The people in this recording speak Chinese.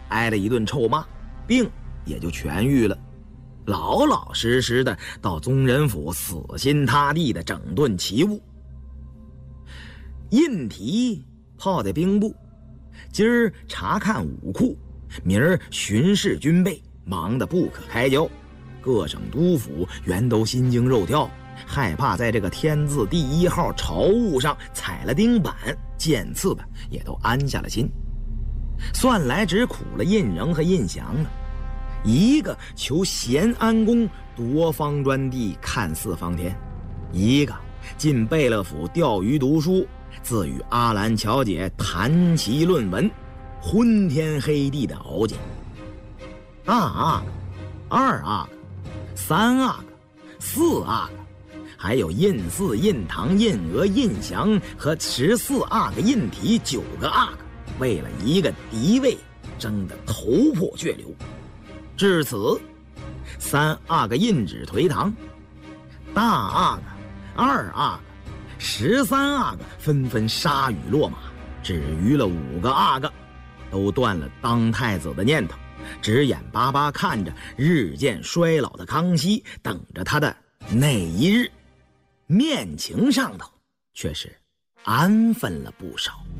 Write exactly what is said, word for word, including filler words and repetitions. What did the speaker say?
挨了一顿臭骂，病也就痊愈了，老老实实的到宗人府死心塌地的整顿旗务。印提泡在兵部，今儿查看武库，明儿巡视军备，忙得不可开交。各省督府原都心惊肉跳，害怕在这个天字第一号朝务上踩了钉板，渐次的也都安下了心。算来只苦了胤禛和胤祥了，一个求咸安宫夺方专地看四方天，一个进贝勒府钓鱼读书，自与阿兰乔姐谈棋论文，昏天黑地的熬煎。大阿哥、二阿哥、三阿哥、四阿哥，还有胤四、胤堂、胤娥、胤祥和十四阿哥胤提九个阿哥，为了一个嫡位争得头破血流。至此，三阿哥胤旨颓唐，大阿哥、二阿哥、十三阿哥纷纷杀羽落马，只余了五个阿哥，都断了当太子的念头，只眼巴巴看着日渐衰老的康熙，等着他的那一日，面情上头却是安分了不少。